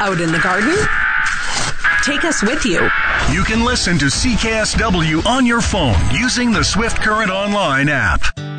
Out in the garden? Take us with you. You can listen to CKSW on your phone using the Swift Current Online app.